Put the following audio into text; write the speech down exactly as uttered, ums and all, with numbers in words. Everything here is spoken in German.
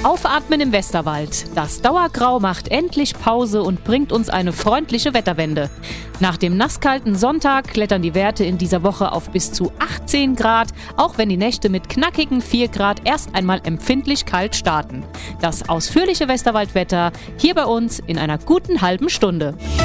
Aufatmen im Westerwald. Das Dauergrau macht endlich Pause und bringt uns eine freundliche Wetterwende. Nach dem nasskalten Sonntag klettern die Werte in dieser Woche auf bis zu achtzehn Grad, auch wenn die Nächte mit knackigen vier Grad erst einmal empfindlich kalt starten. Das ausführliche Westerwaldwetter hier bei uns in einer guten halben Stunde.